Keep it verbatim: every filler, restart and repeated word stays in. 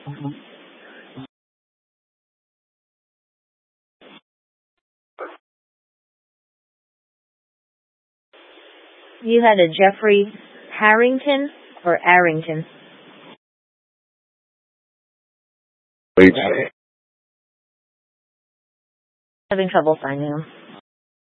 You had a Jeffrey Harrington or Arrington? Wait. Having trouble finding him.